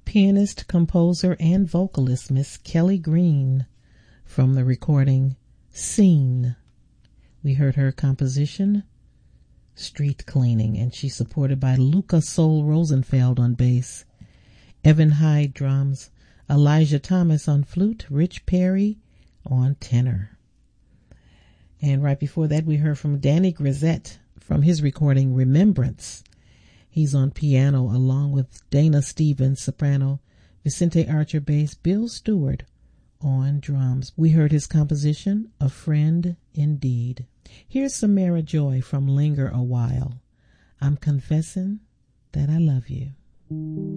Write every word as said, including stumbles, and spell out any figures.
pianist, composer, and vocalist Miss Kelly Green from the recording Scene. We heard her composition Street Cleaning, and she's supported by Luca Soul Rosenfeld on bass, Evan Hyde drums, Elijah Thomas on flute, Rich Perry on tenor. And right before that, we heard from Danny Grisette from his recording Remembrance. He's on piano along with Dana Stevens, soprano, Vicente Archer bass, Bill Stewart on drums. We heard his composition, A Friend Indeed. Here's Samara Joy from Linger a While. I'm confessing that I love you.